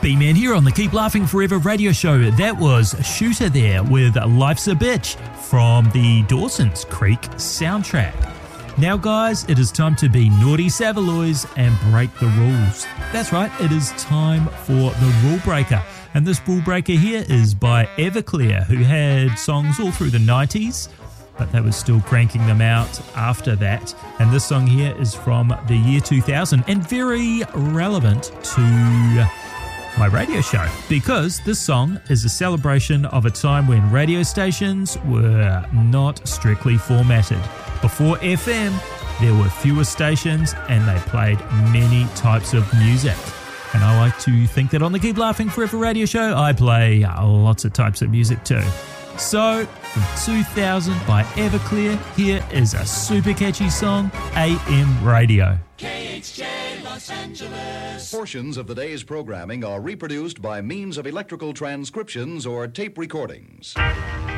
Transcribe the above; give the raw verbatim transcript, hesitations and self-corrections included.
B-Man here on the Keep Laughing Forever radio show. That was Shooter there with Life's a Bitch from the Dawson's Creek soundtrack. Now guys, it is time to be naughty Savaloys and break the rules. That's right, it is time for the Rule Breaker. And this Rule Breaker here is by Everclear, who had songs all through the nineties, but they were still cranking them out after that. And this song here is from the year two thousand and very relevant to my radio show, because this song is a celebration of a time when radio stations were not strictly formatted. Before F M, there were fewer stations and they played many types of music. And I like to think that on the Keep Laughing Forever radio show, I play uh, lots of types of music too. So, from two thousand by Everclear, here is a super catchy song, A M Radio. K H J Los Angeles. Portions of the day's programming are reproduced by means of electrical transcriptions or tape recordings.